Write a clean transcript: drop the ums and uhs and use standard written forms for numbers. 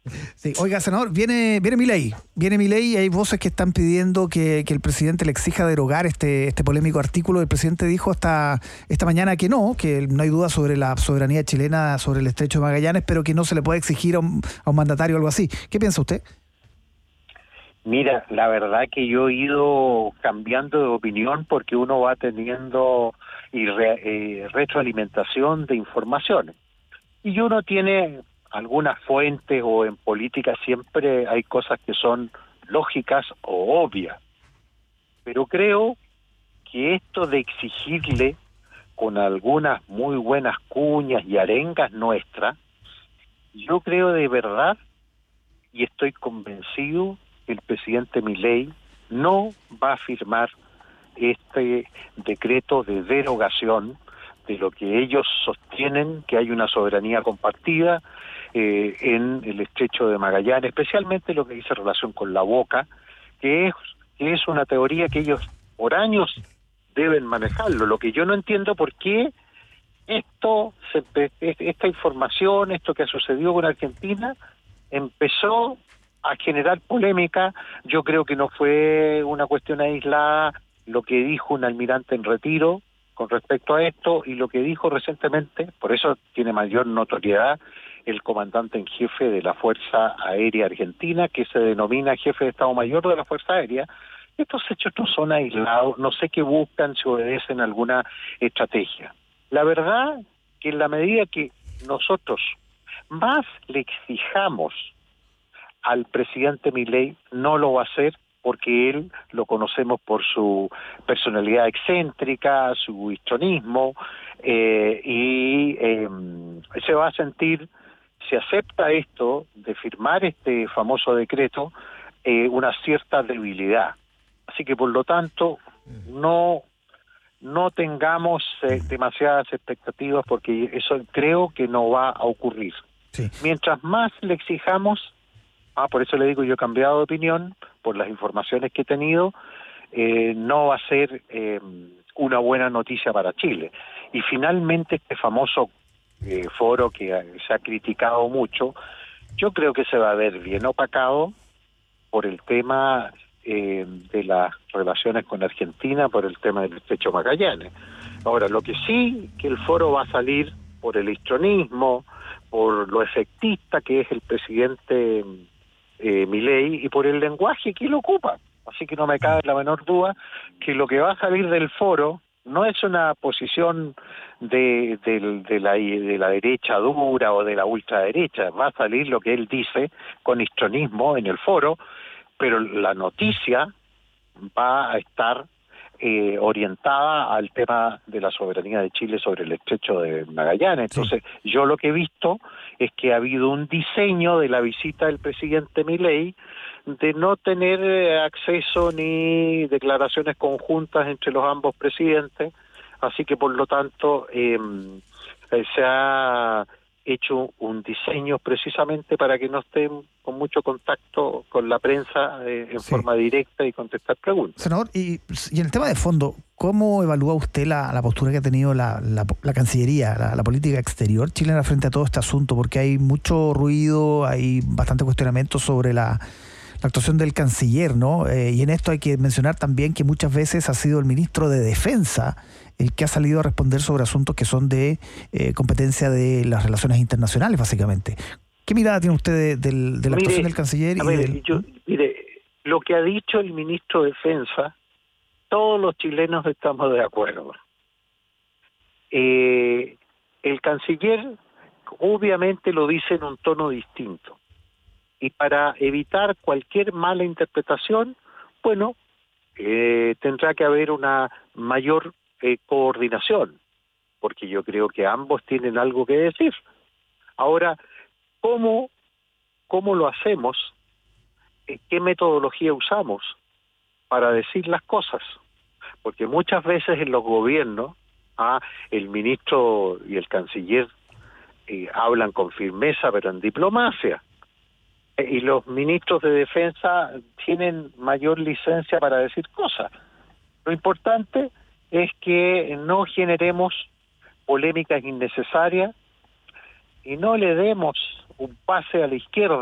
Sí, oiga, senador, viene Milei y hay voces que están pidiendo que el presidente le exija derogar este polémico artículo. El presidente dijo hasta esta mañana que no hay duda sobre la soberanía chilena sobre el Estrecho de Magallanes, pero que no se le puede exigir a un mandatario algo así. ¿Qué piensa usted? Mira, la verdad que yo he ido cambiando de opinión porque uno va teniendo retroalimentación de informaciones. Y uno tiene algunas fuentes, o en política siempre hay cosas que son lógicas o obvias. Pero creo que esto de exigirle con algunas muy buenas cuñas y arengas nuestras, yo creo de verdad y estoy convencido que el presidente Milei no va a firmar este decreto de derogación de lo que ellos sostienen que hay una soberanía compartida en el Estrecho de Magallanes, especialmente lo que dice relación con la boca, que es una teoría que ellos por años deben manejarlo. Lo que yo no entiendo por qué esta información, esto que ha sucedido con Argentina, empezó a generar polémica. Yo creo que no fue una cuestión aislada lo que dijo un almirante en retiro con respecto a esto y lo que dijo recientemente, por eso tiene mayor notoriedad el comandante en jefe de la Fuerza Aérea Argentina, que se denomina jefe de Estado Mayor de la Fuerza Aérea. Estos hechos no son aislados, no sé qué buscan, si obedecen alguna estrategia. La verdad que en la medida que nosotros más le exijamos al presidente Milei, no lo va a hacer porque él lo conocemos por su personalidad excéntrica, su histrionismo, y se va a sentir, si acepta esto de firmar este famoso decreto, una cierta debilidad. Así que por lo tanto no tengamos demasiadas expectativas porque eso creo que no va a ocurrir. Sí. Mientras más le exijamos, por eso le digo, yo he cambiado de opinión por las informaciones que he tenido, no va a ser una buena noticia para Chile. Y finalmente este famoso foro que se ha criticado mucho, yo creo que se va a ver bien opacado por el tema de las relaciones con Argentina, por el tema del Estrecho Magallanes. Ahora, lo que sí, que el foro va a salir por el histrionismo, por lo efectista que es el presidente Milei y por el lenguaje que él ocupa. Así que no me cabe la menor duda que lo que va a salir del foro no es una posición de la derecha dura o de la ultraderecha, va a salir lo que él dice con histrionismo en el foro, pero la noticia va a estar orientada al tema de la soberanía de Chile sobre el Estrecho de Magallanes. Entonces, yo lo que he visto es que ha habido un diseño de la visita del presidente Milei de no tener acceso ni declaraciones conjuntas entre los ambos presidentes, así que por lo tanto se ha hecho un diseño precisamente para que no estén con mucho contacto con la prensa en forma directa y contestar preguntas. Senador, y en el tema de fondo, ¿cómo evalúa usted la postura que ha tenido la Cancillería, la política exterior chilena frente a todo este asunto? Porque hay mucho ruido, hay bastante cuestionamiento sobre la actuación del canciller, ¿no? Y en esto hay que mencionar también que muchas veces ha sido el ministro de Defensa el que ha salido a responder sobre asuntos que son de competencia de las relaciones internacionales, básicamente. ¿Qué mirada tiene usted de la actuación del canciller? Mire, lo que ha dicho el ministro de Defensa, todos los chilenos estamos de acuerdo. El canciller obviamente lo dice en un tono distinto. Y para evitar cualquier mala interpretación, bueno, tendrá que haber una mayor coordinación, porque yo creo que ambos tienen algo que decir. Ahora, ¿cómo lo hacemos? ¿Qué metodología usamos para decir las cosas? Porque muchas veces en los gobiernos, el ministro y el canciller hablan con firmeza, pero en diplomacia. Y los ministros de defensa tienen mayor licencia para decir cosas. Lo importante es que no generemos polémicas innecesarias y no le demos un pase a la izquierda